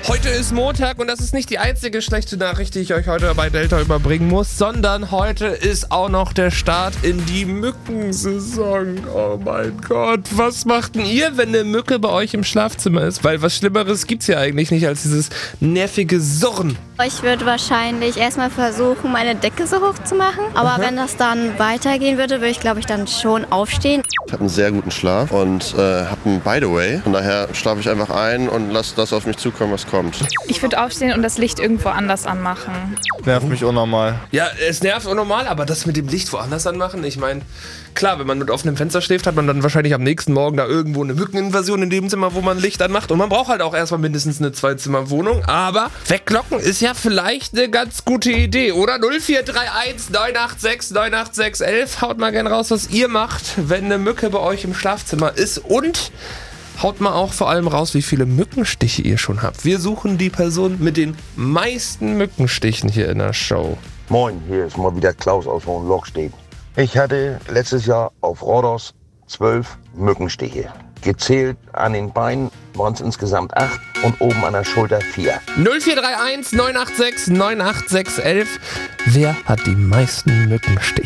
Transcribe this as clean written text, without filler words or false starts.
Heute ist Montag und das ist nicht die einzige schlechte Nachricht, die ich euch heute bei Delta überbringen muss, sondern heute ist auch noch der Start in die Mückensaison. Oh mein Gott, was macht denn ihr, wenn eine Mücke bei euch im Schlafzimmer ist? Weil was Schlimmeres gibt's ja eigentlich nicht als dieses nervige Surren. Ich würde wahrscheinlich erstmal versuchen, meine Decke so hoch zu machen. Aber wenn das dann weitergehen würde, würde ich, glaube ich, dann schon aufstehen. Ich habe einen sehr guten Schlaf und habe einen By the way. Von daher schlafe ich einfach ein und lasse das auf mich zukommen, was kommt. Ich würde aufstehen und das Licht irgendwo anders anmachen. Nervt mich unnormal. Ja, es nervt unnormal, aber das mit dem Licht woanders anmachen, ich meine, klar, wenn man mit offenem Fenster schläft, hat man dann wahrscheinlich am nächsten Morgen da irgendwo eine Mückeninvasion in dem Zimmer, wo man Licht anmacht. Und man braucht halt auch erstmal mindestens eine 2-Zimmer-Wohnung. Aber weglocken ist ja vielleicht eine ganz gute Idee, oder? 0431 986 986 11. Haut mal gern raus, was ihr macht, wenn eine Mücke bei euch im Schlafzimmer ist. Und haut mal auch vor allem raus, wie viele Mückenstiche ihr schon habt. Wir suchen die Person mit den meisten Mückenstichen hier in der Show. Moin, hier ist mal wieder Klaus aus Hohenlochstedt. Ich hatte letztes Jahr auf Rhodos 12 Mückenstiche. Gezählt an den Beinen waren es insgesamt 8 und oben an der Schulter 4. 0431 986 986 11. Wer hat die meisten Mückenstiche?